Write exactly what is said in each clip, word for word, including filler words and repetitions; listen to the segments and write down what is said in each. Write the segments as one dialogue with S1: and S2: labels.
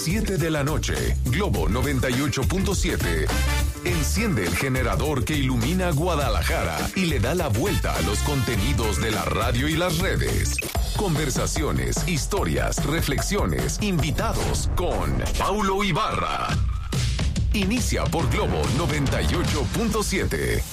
S1: siete de la noche, Globo noventa y ocho punto siete. Enciende el generador que ilumina Guadalajara y le da la vuelta a los contenidos de la radio y las redes. Conversaciones, historias, reflexiones, invitados con Paulo Ibarra. Inicia por Globo noventa y ocho punto siete.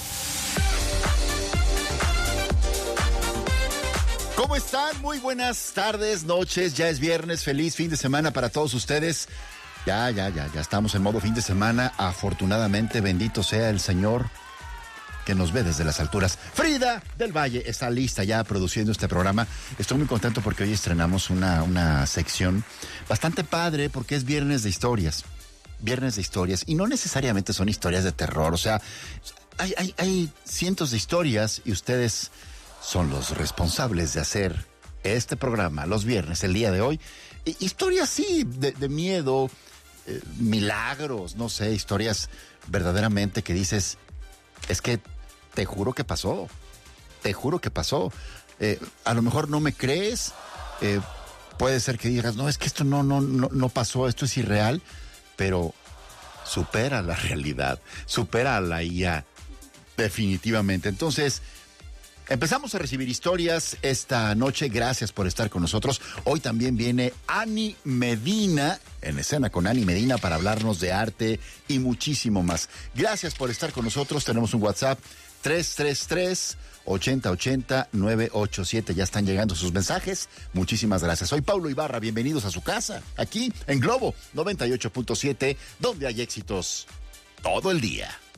S2: ¿Cómo están? Muy buenas tardes, noches, ya es viernes, feliz fin de semana para todos ustedes. Ya, ya, ya, ya estamos en modo fin de semana, afortunadamente, bendito sea el Señor que nos ve desde las alturas. Frida del Valle está lista ya produciendo este programa. Estoy muy contento porque hoy estrenamos una, una sección bastante padre porque es viernes de historias, viernes de historias, y no necesariamente son historias de terror, o sea, hay, hay, hay cientos de historias y ustedes son los responsables de hacer este programa los viernes, el día de hoy. Historias, sí, de, de miedo, eh, milagros, no sé, historias verdaderamente que dices, es que te juro que pasó, te juro que pasó. Eh, a lo mejor no me crees, eh, puede ser que digas, no, es que esto no, no, no, no pasó, esto es irreal, pero supera la realidad, supera a la I A, definitivamente. Entonces, empezamos a recibir historias esta noche. Gracias por estar con nosotros. Hoy también viene Ani Medina, en escena con Ani Medina, para hablarnos de arte y muchísimo más. Gracias por estar con nosotros. Tenemos un WhatsApp tres tres tres, ocho cero ocho cero, nueve ocho siete. Ya están llegando sus mensajes. Muchísimas gracias. Soy Paulo Ibarra. Bienvenidos a su casa, aquí en Globo noventa y ocho punto siete, donde hay éxitos todo el día.